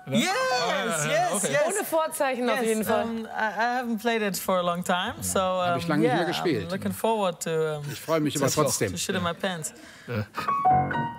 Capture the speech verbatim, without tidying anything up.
Yes, yes, Okay. yes. Ohne Vorzeichen auf Yes, jeden Fall. um, I, I haven't played it for a long time, so um, Hab ich lange nicht yeah, mehr gespielt. I'm looking forward to, um, Ich freue mich aber trotzdem. to shit in my pants. Ja.